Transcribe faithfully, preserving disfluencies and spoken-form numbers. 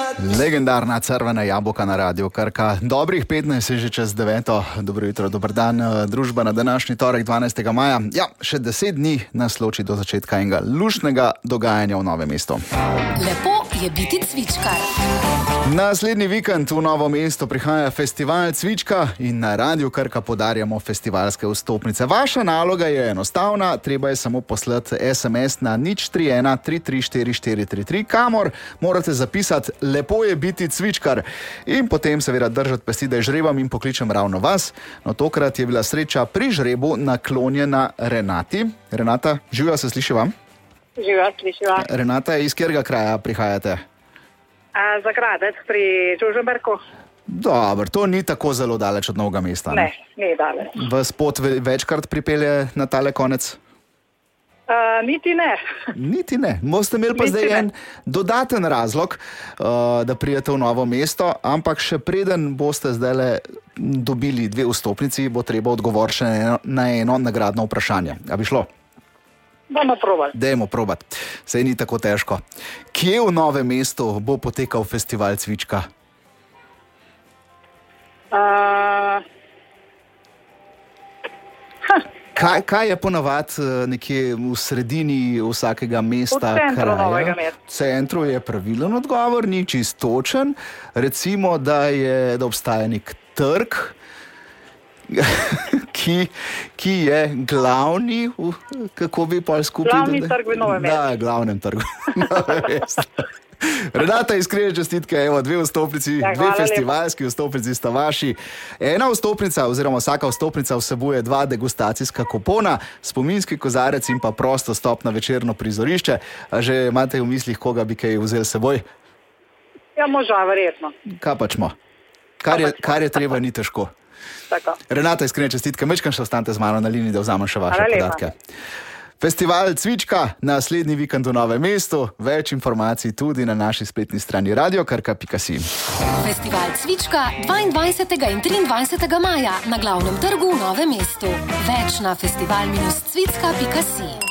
Legendarna crvena jabolka na Radiu Krka. Dobrih petnajst je že čez deveto. Dobro jutro, dober dan, družba na današnji torek dvanajstega maja. Ja, še deset dni nas loči do začetka enega luštnega dogajanja v Novem mestu. Lepo je biti cvičkar. Naslednji vikend v Novo mesto prihaja festival Cvička in na Radiu Krka podarjamo festivalske vstopnice. Vaša naloga je enostavna, treba je samo poslati es em es na nič tri ena tri tri štiri štiri tri tri, kamor morate zapisati lepo je biti cvičkar in potem seveda držati pesti, da je žrebam in pokličem ravno vas. No, tokrat je bila sreča pri žrebu naklonjena Renati. Renata, živja, se sliši vam? Živja, slišiva. Renata, iz katerega kraja prihajate? A, za Gradec pri Žužemberku. Dobro, to ni tako zelo daleč od Novega mesta. Ne, ni daleč. Vas pot ve- večkrat pripelje na tale konec? A, niti ne. Niti ne. Boste imeli pa Niti zdaj ne. en dodaten razlog, uh, da pridete v Novo mesto, ampak še preden boste zdajle dobili dve vstopnici, bo treba odgovoriti še na eno, na eno nagradno vprašanje. A bi šlo? Bomo probali. Dajmo probat. Saj ni tako težko. Kje v Novem mestu bo potekal festival Cvička? A, Kaj, kaj je ponavad eh, nekje v sredini vsakega mesta? V centru kraja? Novega mesta. V centru je pravilen odgovor, ni čistočen. Recimo, da, je, da obstaja nek trg, ki, ki je glavni, v, kako bi pol skupaj... Glavni trg v Novem mestu. Da, glavnem trgu v Novem mestu. Renata, iskrene čestitke, evo, dve vstopnici, Ja, dve hvala festivalski vstopnici sta vaši. Ena vstopnica oziroma vsaka vstopnica vsebuje dva degustacijska kupona, spominski kozarec in pa prosto stop na večerno prizorišče. A že imate v mislih, koga bi kaj vzeli s seboj? ja, moža, verjetno. Kaj pačmo? Kar je, kar je treba, ni težko. Tako. Renata, iskrene čestitke, mečkam še ostanete z mano na liniji, da vzamem še vaše Hvala lepa. podatke. Festival Cvička, naslednji vikend v Novem mestu. Več informacij tudi na naši spletni strani radio krka pika si. Festival Cvička dvaindvajsetega in triindvajsetega maja na Glavnem trgu v Novem mestu. Več na festival cvicka pika si.